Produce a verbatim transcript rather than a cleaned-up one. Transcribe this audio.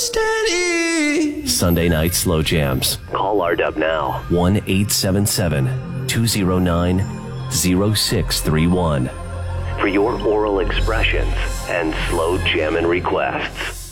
steady. Sunday night slow jams. Call R Dub now. one eight seven seven, two zero nine, zero six three one for your oral expressions and slow jammin' requests.